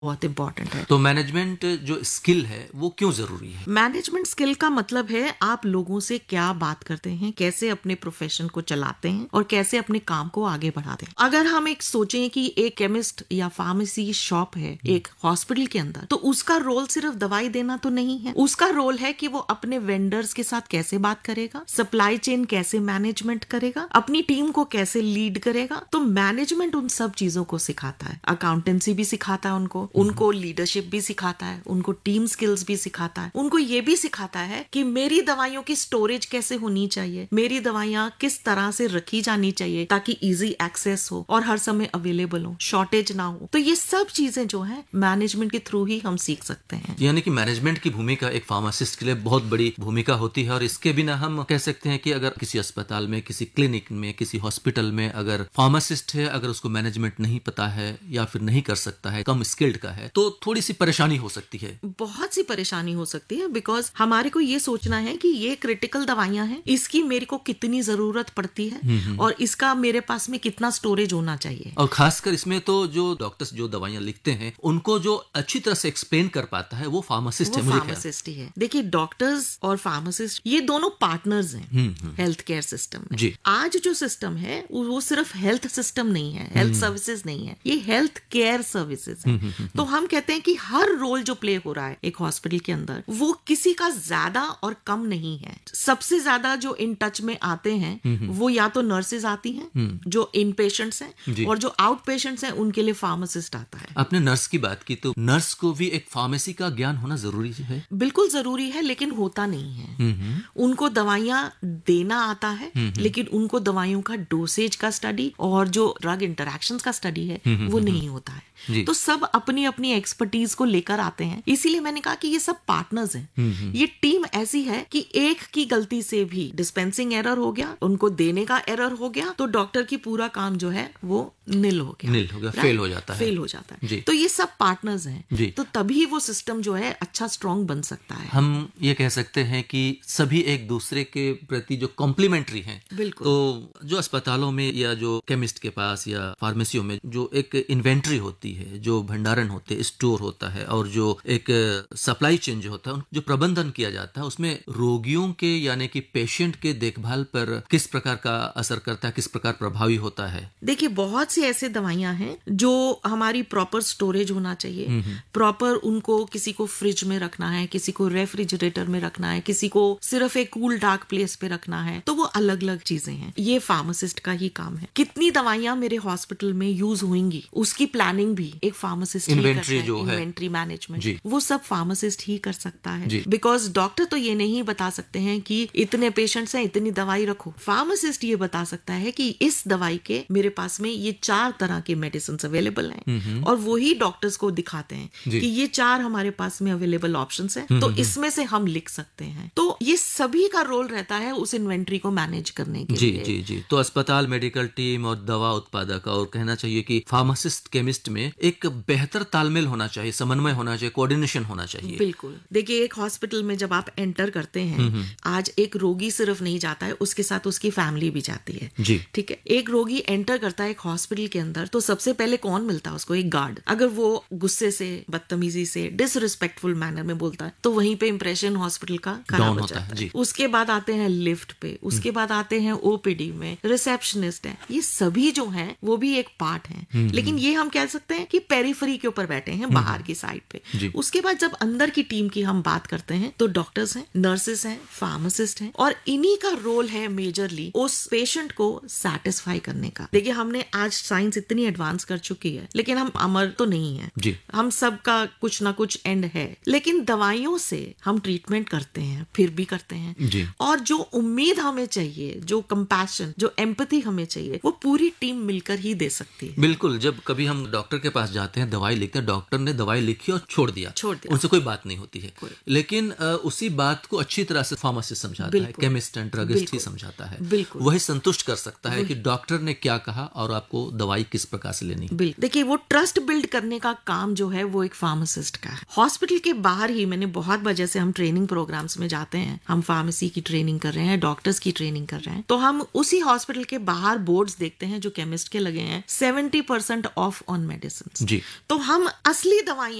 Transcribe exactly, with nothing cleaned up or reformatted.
बहुत इंपॉर्टेंट है। तो मैनेजमेंट जो स्किल है वो क्यों जरूरी है? मैनेजमेंट स्किल का मतलब है आप लोगों से क्या बात करते हैं, कैसे अपने प्रोफेशन को चलाते हैं और कैसे अपने काम को आगे बढ़ाते हैं। अगर हम एक सोचें कि एक केमिस्ट या फार्मेसी शॉप है एक हॉस्पिटल के अंदर, तो उसका रोल सिर्फ दवाई देना तो नहीं है। उसका रोल है कि वो अपने वेंडर्स के साथ कैसे बात करेगा, सप्लाई चेन कैसे मैनेजमेंट करेगा, अपनी टीम को कैसे लीड करेगा। तो मैनेजमेंट उन सब चीजों को सिखाता है। अकाउंटेंसी भी सिखाता है उनको, उनको लीडरशिप भी सिखाता है, उनको टीम स्किल्स भी सिखाता है, उनको ये भी सिखाता है कि मेरी दवाइयों की स्टोरेज कैसे होनी चाहिए, मेरी दवाइयां किस तरह से रखी जानी चाहिए ताकि इजी एक्सेस हो और हर समय अवेलेबल हो, शॉर्टेज ना हो। तो ये सब चीजें जो है मैनेजमेंट के थ्रू ही हम सीख सकते हैं। यानी कि मैनेजमेंट की भूमिका एक फार्मासिस्ट के लिए बहुत बड़ी भूमिका होती है और इसके बिना हम कह सकते हैं कि अगर किसी अस्पताल में, किसी क्लिनिक में, किसी हॉस्पिटल में अगर फार्मासिस्ट है, अगर उसको मैनेजमेंट नहीं पता है या फिर नहीं कर सकता है, कम स्किल्ड का है, तो थोड़ी सी परेशानी हो सकती है। बहुत सी परेशानी हो सकती है, बिकॉज हमारे को ये सोचना है कि ये क्रिटिकल दवाइयां हैं, इसकी मेरे को कितनी जरूरत पड़ती है और इसका मेरे पास में कितना स्टोरेज होना चाहिए। और खासकर इसमें तो जो डॉक्टर्स जो दवाइयां लिखते हैं उनको जो अच्छी तरह से एक्सप्लेन कर पाता है वो फार्मासिस्ट है। वो मुझे फार्मासिस्ट ही है। देखिए, डॉक्टर्स और फार्मासिस्ट ये दोनों पार्टनर्स हैं हेल्थ केयर सिस्टम में। जी। आज जो सिस्टम है वो सिर्फ हेल्थ सिस्टम नहीं है, हेल्थ सर्विसेज नहीं है, ये हेल्थ केयर सर्विसेज है। तो हम कहते हैं कि हर रोल जो प्ले हो रहा है एक हॉस्पिटल के अंदर वो किसी का ज्यादा और कम नहीं है। सबसे ज्यादा जो इन टच में आते हैं वो या तो नर्सेज आती हैं जो इन पेशेंट्स हैं, और जो आउट पेशेंट्स हैं उनके लिए फार्मासिस्ट आता है। आपने नर्स की बात की, तो नर्स को भी एक फार्मेसी का ज्ञान होना जरूरी है? बिल्कुल जरूरी है, लेकिन होता नहीं है। उनको दवाइयां देना आता है, लेकिन उनको दवाइयों का डोसेज का स्टडी और जो ड्रग इंटरैक्शंस का स्टडी है वो नहीं होता है। तो सब अपनी अपनी एक्सपर्टीज को लेकर आते हैं। इसीलिए मैंने कहा कि ये सब पार्टनर्स हैं। ये टीम ऐसी है कि एक की गलती से भी डिस्पेंसिंग एरर हो गया, उनको देने का एरर हो गया, तो डॉक्टर की पूरा काम जो है वो निल हो गया, निल हो गया, फेल हो जाता है, फेल हो जाता है। जी। तो ये सब पार्टनर्स हैं, जी। तो तभी वो सिस्टम जो है अच्छा स्ट्रांग बन सकता है। हम ये कह सकते हैं कि सभी एक दूसरे के प्रति जो कॉम्प्लीमेंट्री हैं। बिल्कुल। तो जो अस्पतालों में या जो केमिस्ट के पास या फार्मेसियों में जो एक इन्वेंट्री होती है, जो भंडारण होते हैं, स्टोर होता है, और जो एक सप्लाई चेन जो होता है, जो प्रबंधन किया जाता है, उसमें रोगियों के यानी कि पेशेंट के देखभाल पर किस प्रकार का असर करता है, किस प्रकार प्रभावी होता है? देखिए, बहुत सी ऐसे दवाइयां हैं जो हमारी प्रॉपर स्टोरेज होना चाहिए, प्रॉपर उनको किसी को फ्रिज में रखना है, किसी को रेफ्रिजरेटर में रखना है, किसी को सिर्फ एक कूल डार्क प्लेस पे रखना है, तो वो अलग अलग चीजें हैं। ये फार्मासिस्ट का ही काम है। कितनी दवाइयां मेरे हॉस्पिटल में यूज होंगी उसकी प्लानिंग भी एक फार्मासिस्ट ही करता है। जो है इन्वेंट्री मैनेजमेंट वो सब फार्मासिस्ट ही कर सकता है, जी। बिकॉज डॉक्टर तो ये नहीं बता सकते हैं कि इतने पेशेंट्स हैं इतनी दवाई रखो। फार्मासिस्ट ये बता सकता है कि इस दवाई के मेरे पास में ये चार तरह के मेडिसिन अवेलेबल हैं, और वो ही डॉक्टर्स को दिखाते हैं कि ये चार हमारे पास में अवेलेबल ऑप्शंस हैं, तो इसमें से हम लिख सकते हैं। तो ये सभी का रोल रहता है उस इन्वेंट्री को मैनेज करने के जी लिए। जी जी तो अस्पताल, मेडिकल टीम और दवा उत्पादक, और कहना चाहिए कि फार्मासिस्ट केमिस्ट में एक बेहतर तालमेल होना चाहिए, समन्वय होना चाहिए, कोऑर्डिनेशन होना चाहिए। बिल्कुल। देखिए, एक हॉस्पिटल में जब आप एंटर करते हैं, आज एक रोगी सिर्फ नहीं जाता है, उसके साथ उसकी फैमिली भी जाती है। जी। ठीक है। एक रोगी एंटर करता है एक हॉस्पिटल के अंदर, तो सबसे पहले कौन मिलता है उसको? एक गार्ड। अगर वो गुस्से से, बदतमीजी से, डिसरिस्पेक्टफुल मैनर में बोलता है तो वहीं पे इंप्रेशन हॉस्पिटल का खराब हो जाता है। उसके बाद आते हैं लिफ्ट पे, उसके बाद आते हैं ओपीडी में, रिसेप्शनिस्ट है। ये सभी जो है वो भी एक पार्ट है, लेकिन ये हम कह सकते हैं कि पेरिफेरी के ऊपर बैठे हैं, बाहर की साइड पे। उसके बाद जब अंदर की टीम की हम बात करते हैं तो डॉक्टर्स हैं, नर्सेस हैं, फार्मासिस्ट हैं, और इन्हीं का रोल है मेजरली उस पेशेंट को सेटिस्फाई करने का। देखिए, हमने आज साइंस इतनी एडवांस कर चुकी है, लेकिन हम अमर तो नहीं है जी। हम सबका कुछ ना कुछ एंड है, लेकिन दवाइयों से हम ट्रीटमेंट करते हैं, फिर भी करते हैं जी। और जो उम्मीद हमें चाहिए, जो कंपैशन, जो एम्पैथी हमें चाहिए, वो पूरी टीम मिलकर ही दे सकती है। बिल्कुल। जब कभी हम डॉक्टर के पास जाते हैं, दवाई लिखते हैं, डॉक्टर ने दवाई लिखी और छोड़ दिया, छोड़ दिया, उनसे कोई बात नहीं होती है, लेकिन आ, उसी बात को अच्छी तरह से फार्मासिस्ट समझाता है, केमिस्ट एंड ड्रगिस्ट ही समझाता है, वही संतुष्ट कर सकता है कि डॉक्टर ने क्या कहा और आपको दवाई किस प्रकार से लेनी। देखिए, वो ट्रस्ट बिल्ड करने का काम जो है वो एक फार्मासिस्ट का है। हॉस्पिटल के बाहर ही मैंने बहुत वजह से हम ट्रेनिंग प्रोग्राम्स में जाते हैं, हम फार्मेसी की ट्रेनिंग कर रहे हैं, डॉक्टर्स की ट्रेनिंग कर रहे हैं, तो हम उसी हॉस्पिटल के बाहर बोर्ड्स देखते हैं जो केमिस्ट के लगे हैं, seventy percent of on medicine. जी। तो हम असली दवाइयाँ